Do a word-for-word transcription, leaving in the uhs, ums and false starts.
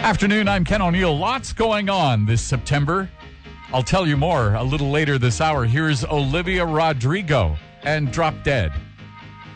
Afternoon, I'm Ken O'Neill. Lots going on this September. I'll tell you more a little later this hour. Here's Olivia Rodrigo and Drop Dead.